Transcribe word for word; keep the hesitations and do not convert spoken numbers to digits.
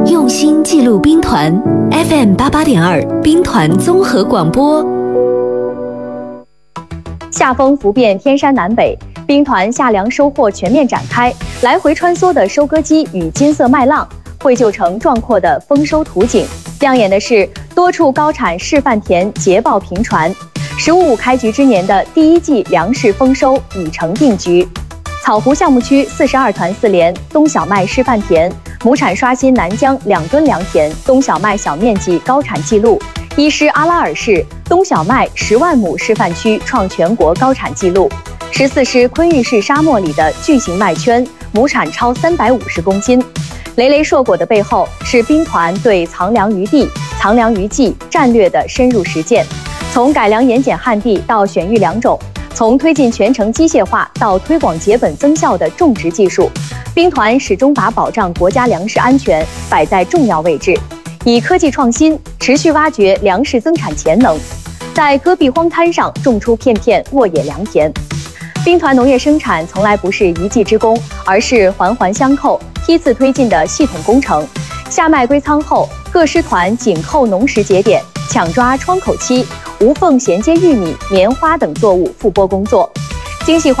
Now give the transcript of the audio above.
用心记录兵团 F M 八八点二兵团综合广播。 夏风拂遍天山南北，兵团夏粮收获全面展开，来回穿梭的收割机与金色麦浪绘就成壮阔的丰收图景。亮眼的是，多处高产示范田捷报频传。十五五开局之年的第一季粮食丰收已成定局。草湖项目区四十二团四连冬小麦示范田，亩产刷新南疆两吨良田冬小麦小面积高产纪录。伊施阿拉尔市冬小麦十万亩示范区创全国高产纪录。十四师昆玉市沙漠里的巨型麦圈，亩产超三百五十公斤。累累硕果的背后，是兵团对藏粮于地、藏粮于技战略的深入实践。从改良盐碱旱地到选育良种，从推进全程机械化到推广节本增效的种植技术，兵团始终把保障国家粮食安全摆在重要位置，以科技创新持续挖掘粮食增产潜能，在戈壁荒滩上种出片片沃野良田。兵团农业生产从来不是一技之功，而是环环相扣、梯次推进的系统工程。夏麦归仓后，各师团紧扣农时节点，抢抓窗口期，无缝衔接玉米、棉花等作物复播工作，精细化